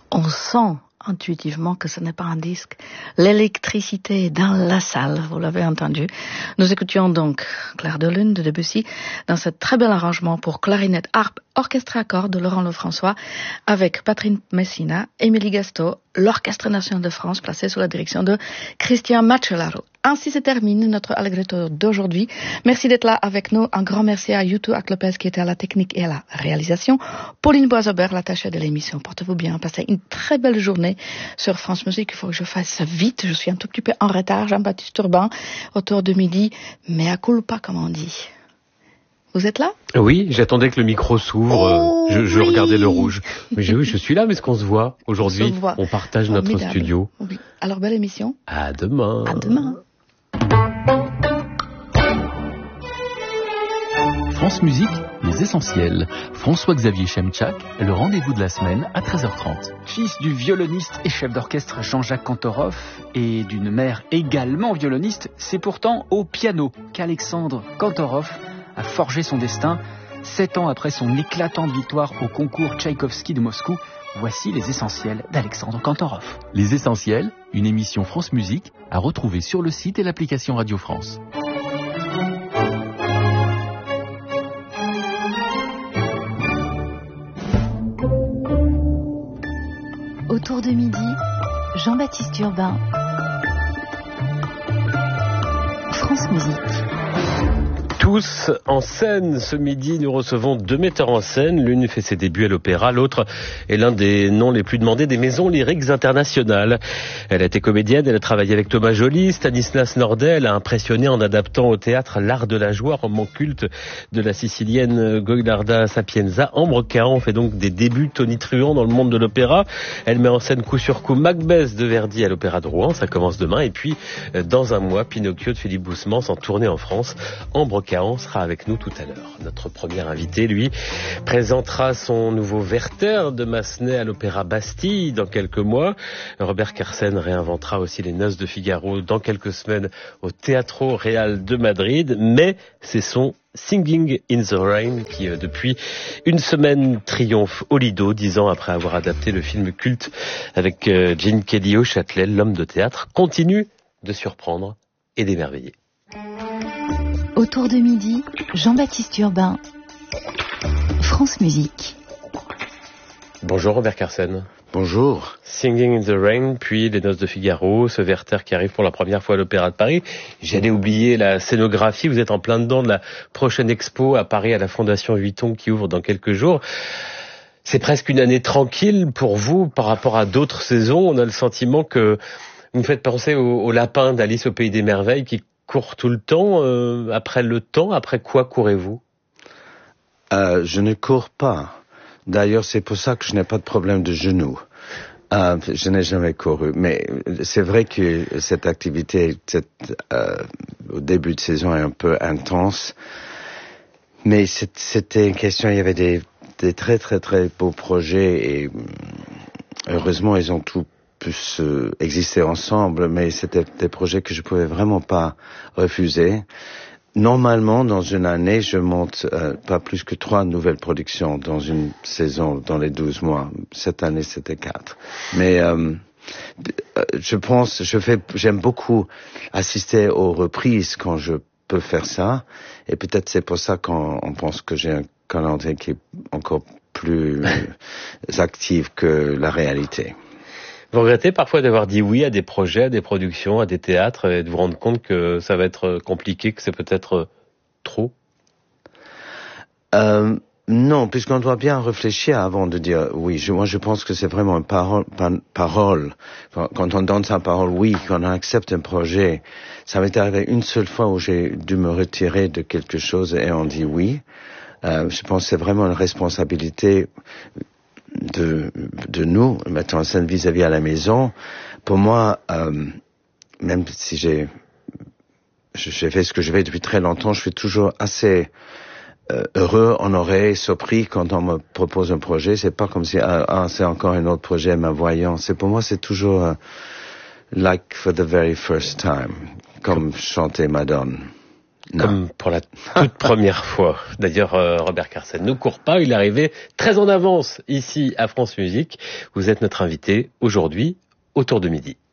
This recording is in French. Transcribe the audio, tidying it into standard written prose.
On sent intuitivement que ce n'est pas un disque. L'électricité est dans la salle, vous l'avez entendu. Nous écoutions donc Clair de Lune de Debussy dans ce très bel arrangement pour clarinette, harpe, orchestre à cordes de Laurent Lefrançois avec Patrick Messina, Émilie Gastaud, l'Orchestre national de France placé sous la direction de Christian Macellaro. Ainsi se termine notre Allegretto d'aujourd'hui. Merci d'être là avec nous. Un grand merci à Yuto Aklopez qui était à la technique et à la réalisation. Pauline Boisobert, l'attachée de l'émission. Portez-vous bien. Passez une très belle journée sur France Musique. Il faut que je fasse vite. Je suis un tout petit peu en retard. Jean-Baptiste Urbain, autour de midi. Mais à culpa, comme on dit. Vous êtes là? Oui, j'attendais que le micro s'ouvre. Je regardais le rouge. Mais je suis là, mais est-ce qu'on se voit aujourd'hui? On partage notre studio. Oui. Alors, belle émission. À demain. À demain. France Musique, les essentiels. François-Xavier Chemchak, le rendez-vous de la semaine à 13h30. Fils du violoniste et chef d'orchestre Jean-Jacques Kantorov et d'une mère également violoniste, c'est pourtant au piano qu'Alexandre Kantorov a forgé son destin. 7 ans après son éclatante victoire au concours Tchaïkovski de Moscou, voici les essentiels d'Alexandre Kantorov. Les essentiels, une émission France Musique à retrouver sur le site et l'application Radio France. Autour de midi, Jean-Baptiste Urbain, France Musique. Tous en scène. Ce midi, nous recevons 2 metteurs en scène. L'une fait ses débuts à l'opéra, l'autre est l'un des noms les plus demandés des maisons lyriques internationales. Elle a été comédienne, elle a travaillé avec Thomas Joly, Stanislas Nordet, elle a impressionné en adaptant au théâtre L'Art de la joie, roman culte de la sicilienne Goliarda Sapienza. Ambre Caron fait donc des débuts tonitruants dans le monde de l'opéra. Elle met en scène coup sur coup Macbeth de Verdi à l'Opéra de Rouen, ça commence demain. Et puis, dans un mois, Pinocchio de Philippe Boussemans en tournée en France. Ambre Caron sera avec nous tout à l'heure. Notre premier invité, lui, présentera son nouveau Werther de Massenet à l'Opéra Bastille dans quelques mois. Robert Carsen réinventera aussi les Noces de Figaro dans quelques semaines au Teatro Real de Madrid. Mais c'est son Singing in the Rain qui, depuis une semaine, triomphe au Lido, 10 ans après avoir adapté le film culte avec Gene Kelly au Châtelet. L'homme de théâtre continue de surprendre et d'émerveiller. Autour de midi, Jean-Baptiste Urbain, France Musique. Bonjour Robert Carsen. Bonjour. Singing in the Rain, puis Les Noces de Figaro, ce Werther qui arrive pour la première fois à l'Opéra de Paris. J'allais oublier la scénographie, vous êtes en plein dedans de la prochaine expo à Paris à la Fondation Vuitton qui ouvre dans quelques jours. C'est presque une année tranquille pour vous par rapport à d'autres saisons. On a le sentiment que vous me faites penser au lapin d'Alice au Pays des Merveilles qui court tout le temps. Après quoi courez-vous? Je ne cours pas. D'ailleurs, c'est pour ça que je n'ai pas de problème de genoux. Je n'ai jamais couru. Mais c'est vrai que cette activité, au début de saison, est un peu intense. Mais c'était une question, il y avait des très très très beaux projets et heureusement, ils ont tous pu exister ensemble, mais c'était des projets que je pouvais vraiment pas refuser. Normalement, dans une année, je monte pas plus que 3 nouvelles productions dans une saison, dans les 12 mois. Cette année, c'était 4. Mais j'aime beaucoup assister aux reprises quand je peux faire ça. Et peut-être c'est pour ça qu'on pense que j'ai un calendrier qui est encore plus actif que la réalité. Vous regrettez parfois d'avoir dit oui à des projets, à des productions, à des théâtres et de vous rendre compte que ça va être compliqué, que c'est peut-être trop? Non, puisqu'on doit bien réfléchir avant de dire oui. Moi, je pense que c'est vraiment une parole. Quand on donne sa parole, oui, quand on accepte un projet. Ça m'est arrivé une seule fois où j'ai dû me retirer de quelque chose et on dit oui. Je pense que c'est vraiment une responsabilité de nous, mettre en scène vis-à-vis à la maison. Pour moi, même si j'ai fait ce que je fais depuis très longtemps, je suis toujours assez heureux, honoré, surpris quand on me propose un projet. C'est pas comme si c'est encore un autre projet, ma voyant. Pour moi, c'est toujours like for the very first time, comme chanter Madone. Non. Comme pour la toute première fois. D'ailleurs, Robert Carsen ne court pas, il est arrivé très en avance ici à France Musique. Vous êtes notre invité aujourd'hui autour de midi.